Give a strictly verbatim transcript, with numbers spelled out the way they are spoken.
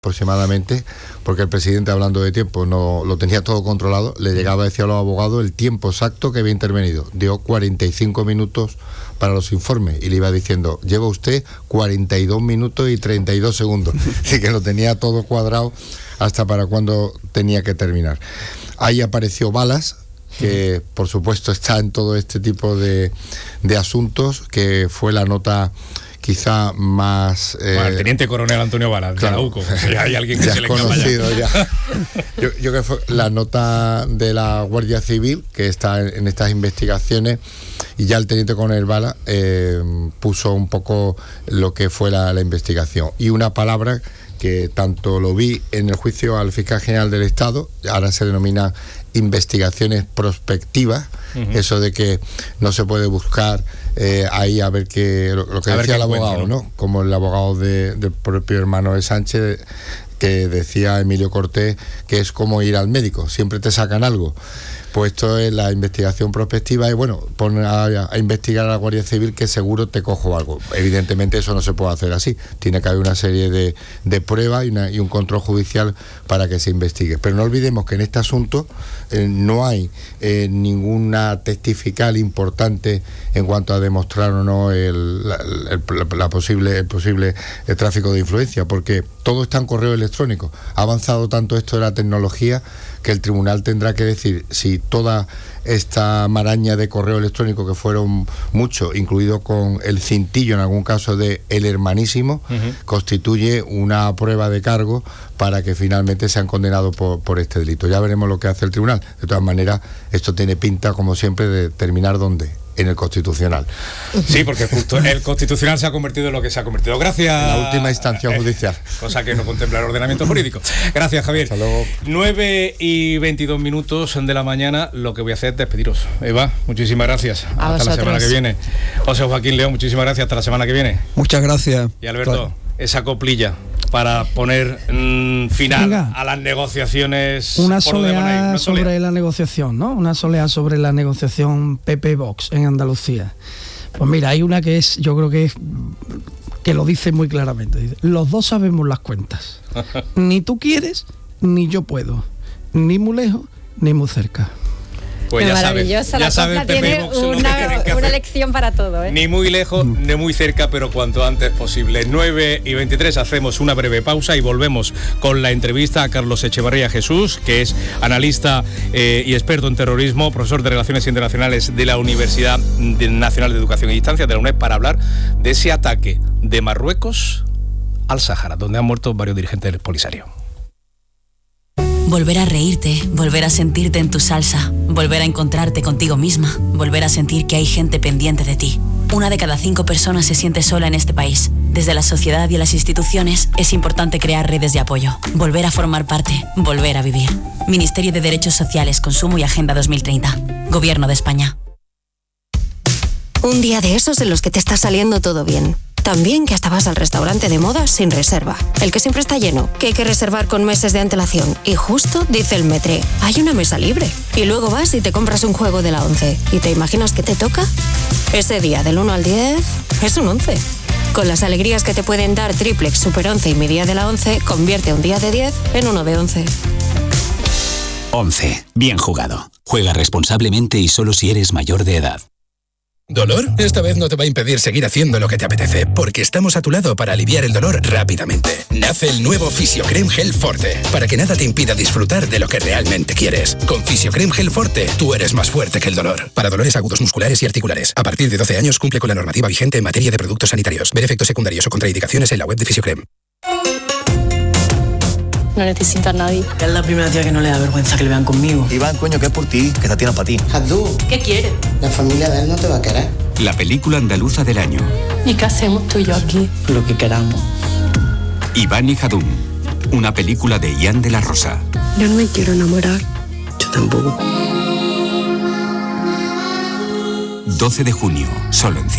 aproximadamente, porque el presidente, hablando de tiempo, no lo tenía todo controlado, le llegaba a decir a los abogados el tiempo exacto que había intervenido. Dio cuarenta y cinco minutos para los informes y le iba diciendo, lleva usted cuarenta y dos minutos y treinta y dos segundos. Así que lo tenía todo cuadrado hasta para cuando tenía que terminar. Ahí apareció Balas, que por supuesto está en todo este tipo de, de asuntos, que fue la nota quizá más... Eh, bueno, el teniente coronel Antonio Balas, claro, de la U C O, si hay alguien que ya se le conocido ya. Yo, yo creo que fue la nota de la Guardia Civil, que está en, en estas investigaciones, y ya el teniente coronel Balas eh, puso un poco lo que fue la, la investigación. Y una palabra que tanto lo vi en el juicio al fiscal general del Estado, ahora se denomina investigaciones prospectivas, uh-huh. Eso de que no se puede buscar eh, ahí a ver qué, lo, lo que a decía el abogado, encuentro, ¿no? ¿no? Como el abogado de, del propio hermano de Sánchez, que decía Emilio Cortés, que es como ir al médico, siempre te sacan algo. Pues esto es la investigación prospectiva y bueno, pon a, a investigar a la Guardia Civil que seguro te cojo algo. Evidentemente eso no se puede hacer así, tiene que haber una serie de, de pruebas y, una, y un control judicial para que se investigue. Pero no olvidemos que en este asunto eh, no hay eh, ninguna testifical importante en cuanto a demostrar o no el, la, el, la posible, el posible el tráfico de influencia, porque todo está en correo electrónico. Ha avanzado tanto esto de la tecnología que el tribunal tendrá que decir si toda esta maraña de correo electrónico, que fueron muchos, incluido con el cintillo en algún caso de el hermanísimo, uh-huh. constituye una prueba de cargo para que finalmente sean condenados por, por este delito. Ya veremos lo que hace el tribunal. De todas maneras, esto tiene pinta, como siempre, de terminar ¿dónde? En el Constitucional. Sí, porque justo el Constitucional se ha convertido en lo que se ha convertido. Gracias. En la última instancia judicial. Eh, cosa que no contempla el ordenamiento jurídico. Gracias, Javier. Hasta luego. nueve y veintidós minutos de la mañana. Lo que voy a hacer es despediros. Eva, muchísimas gracias. A hasta vosotros. La semana que viene. José Joaquín León, muchísimas gracias. Hasta la semana que viene. Muchas gracias. Y Alberto, esa coplilla para poner mmm, final Venga. a las negociaciones. Una soleá sobre la negociación, ¿no? Una soleá sobre la negociación P P-Vox en Andalucía. Pues mira, hay una que es, yo creo que es, que lo dice muy claramente. Dice, los dos sabemos las cuentas. Ni tú quieres, ni yo puedo. Ni muy lejos, ni muy cerca. Pues ya maravillosa, saben, ya la saben, copla tiene una, una lección para todo, ¿eh? Ni muy lejos, mm. ni muy cerca, pero cuanto antes posible. nueve y veintitrés, hacemos una breve pausa y volvemos con la entrevista a Carlos Echevarría Jesús, que es analista eh, y experto en terrorismo, profesor de Relaciones Internacionales de la Universidad Nacional de Educación y Distancia de la UNED, para hablar de ese ataque de Marruecos al Sáhara, donde han muerto varios dirigentes del Polisario. Volver a reírte, volver a sentirte en tu salsa, volver a encontrarte contigo misma, volver a sentir que hay gente pendiente de ti. Una de cada cinco personas se siente sola en este país. Desde la sociedad y las instituciones es importante crear redes de apoyo, volver a formar parte, volver a vivir. Ministerio de Derechos Sociales, Consumo y Agenda dos mil treinta. Gobierno de España. Un día de esos en los que te está saliendo todo bien. También que hasta vas al restaurante de moda sin reserva. El que siempre está lleno, que hay que reservar con meses de antelación. Y justo dice el Metre, hay una mesa libre. Y luego vas y te compras un juego de la once. ¿Y te imaginas qué te toca? Ese día del uno al diez es un once. Con las alegrías que te pueden dar Triplex, Super once y mi día de la once, convierte un día de diez en uno de once. once. Bien jugado. Juega responsablemente y solo si eres mayor de edad. ¿Dolor? Esta vez no te va a impedir seguir haciendo lo que te apetece, porque estamos a tu lado para aliviar el dolor rápidamente. Nace el nuevo Fisiocrem Gel Forte, para que nada te impida disfrutar de lo que realmente quieres. Con Fisiocrem Gel Forte, tú eres más fuerte que el dolor. Para dolores agudos musculares y articulares. A partir de doce años cumple con la normativa vigente en materia de productos sanitarios. Ver efectos secundarios o contraindicaciones en la web de Fisiocrem. No necesito a nadie. Es la primera tía que no le da vergüenza que le vean conmigo. Iván, coño, que es por ti, que esta tía no es para ti. Abdú, ¿qué quiere? La familia de él no te va a querer. La película andaluza del año. ¿Y qué hacemos tú y yo aquí? Lo que queramos. Iván y Jadún. Una película de Ian de la Rosa. Yo no me quiero enamorar. Yo tampoco. doce de junio, solo en cine.